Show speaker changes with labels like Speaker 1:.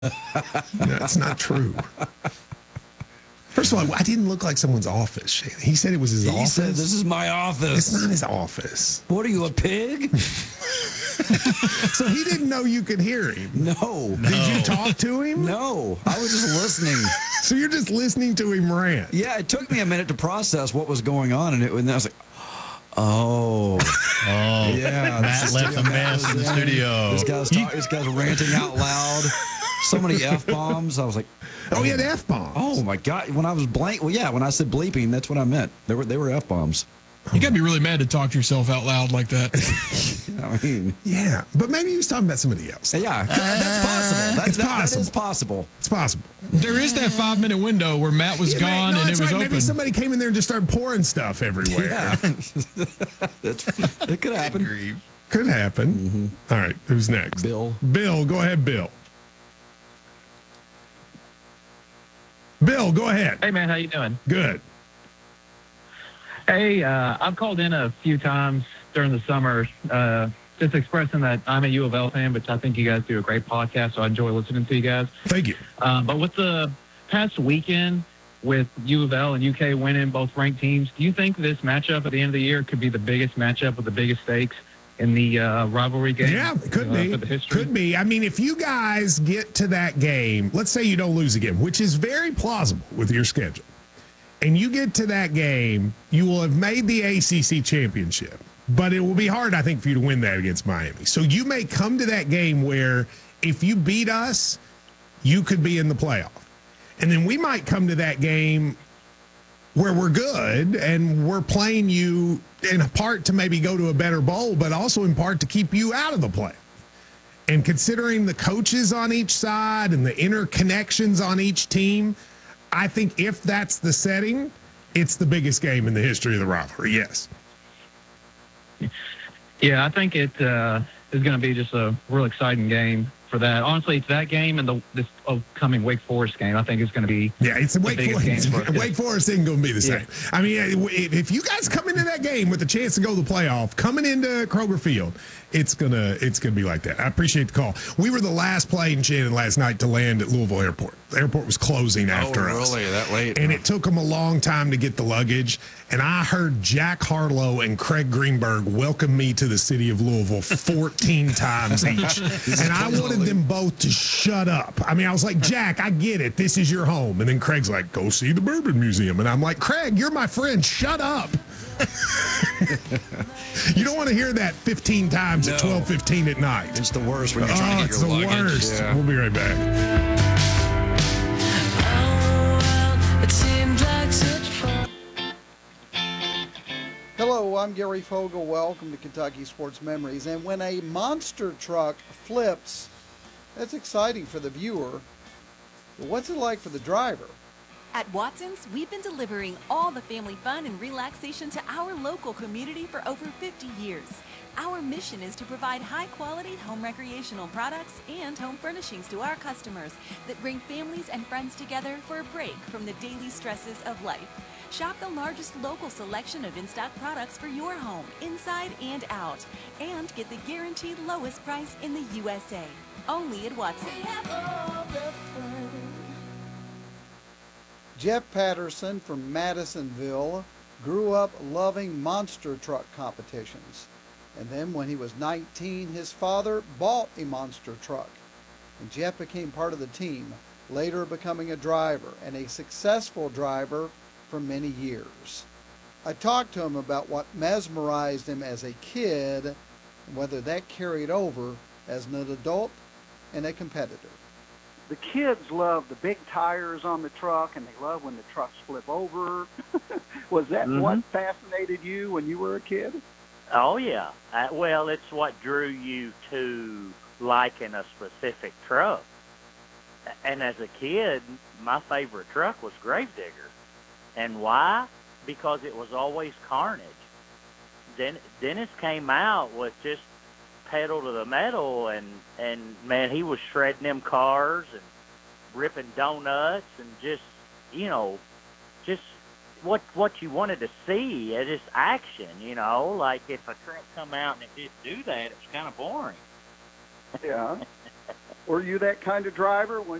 Speaker 1: That's not true. First of all, I didn't look like someone's office, Shannon. He said it was his office.
Speaker 2: He said, this is my office.
Speaker 1: It's not his office.
Speaker 2: What are you, a pig?
Speaker 1: So he didn't know you could hear him.
Speaker 2: No.
Speaker 1: Did you talk to him?
Speaker 2: No. I was just listening.
Speaker 1: So you're just listening to him rant.
Speaker 2: Yeah, it took me a minute to process what was going on, and I was like, oh. Yeah.
Speaker 3: Matt left a mess in the studio.
Speaker 2: This guy's ranting out loud. So many F-bombs. I was like,
Speaker 1: oh, yeah, the F-bombs.
Speaker 2: Oh, my God. When I was blank, well, yeah, when I said bleeping, that's what I meant. They were F-bombs.
Speaker 4: You got to be really mad to talk to yourself out loud like that.
Speaker 2: I mean,
Speaker 1: yeah, but maybe he was talking about somebody else.
Speaker 2: Yeah, that's possible. That is possible.
Speaker 1: It's possible.
Speaker 4: There is that 5-minute window where Matt was gone and it was open.
Speaker 1: Maybe somebody came in there and just started pouring stuff everywhere.
Speaker 2: Yeah, it could happen.
Speaker 1: Could happen. Mm-hmm. All right, who's next?
Speaker 2: Bill.
Speaker 1: Bill, go ahead, Bill. Bill, go ahead.
Speaker 5: Hey, man, how you doing?
Speaker 1: Good.
Speaker 5: Hey, I've called in a few times during the summer, just expressing that I'm a U of L fan, but I think you guys do a great podcast, so I enjoy listening to you guys.
Speaker 1: Thank you.
Speaker 5: But with the past weekend, with U of L and UK winning both ranked teams, do you think this matchup at the end of the year could be the biggest matchup with the biggest stakes in the rivalry game?
Speaker 1: Yeah, it could be.
Speaker 5: For the history?
Speaker 1: Could be. I mean, if you guys get to that game, let's say you don't lose again, which is very plausible with your schedule, and you get to that game, you will have made the ACC championship, but it will be hard, I think, for you to win that against Miami. So you may come to that game where if you beat us, you could be in the playoff. And then we might come to that game where we're good and we're playing you in part to maybe go to a better bowl, but also in part to keep you out of the play. And considering the coaches on each side and the interconnections on each team, I think if that's the setting, it's the biggest game in the history of the rivalry. Yes.
Speaker 5: Yeah, I think it is going to be just a real exciting game for that. Honestly, it's that game and this upcoming Wake Forest game. I think it's going to be
Speaker 1: it's Wake Forest. Wake Forest isn't going to be the same. Yeah. I mean, if you guys come into that game with a chance to go to the playoff, coming into Kroger Field, it's gonna be like that. I appreciate the call. We were the last plane, Shannon, last night to land at Louisville Airport. The airport was closing after us.
Speaker 2: Really? That late?
Speaker 1: And it took them a long time to get the luggage. And I heard Jack Harlow and Craig Greenberg welcome me to the city of Louisville 14 times each. And I wanted them both to shut up. I mean, I was like, Jack, I get it. This is your home. And then Craig's like, go see the Bourbon Museum. And I'm like, Craig, you're my friend. Shut up. You don't want to hear that 15 times at 12:15 at night.
Speaker 2: It's the worst when you're trying to get your luggage.
Speaker 1: It's the worst. Yeah. We'll be right back.
Speaker 6: Hello, I'm Gary Fogle. Welcome to Kentucky Sports Memories. And when a monster truck flips, that's exciting for the viewer. But what's it like for the driver?
Speaker 7: At Watson's, we've been delivering all the family fun and relaxation to our local community for over 50 years. Our mission is to provide high-quality home recreational products and home furnishings to our customers that bring families and friends together for a break from the daily stresses of life. Shop the largest local selection of in-stock products for your home, inside and out, and get the guaranteed lowest price in the USA. Only at Watson's.
Speaker 6: Jeff Patterson from Madisonville grew up loving monster truck competitions. And then when he was 19, his father bought a monster truck. And Jeff became part of the team, later becoming a driver, and a successful driver for many years. I talked to him about what mesmerized him as a kid, and whether that carried over as an adult and a competitor.
Speaker 8: The kids love the big tires on the truck, and they love when the trucks flip over. Was that what fascinated you when you were a kid?
Speaker 9: Oh, yeah. Well, it's what drew you to liking a specific truck. And as a kid, my favorite truck was Gravedigger. And why? Because it was always carnage. Dennis came out with just pedal to the metal, and man, he was shredding them cars and ripping donuts and just what you wanted to see, just action, like if a truck come out and it didn't do that, it was kind of boring.
Speaker 8: Yeah. Were you that kind of driver?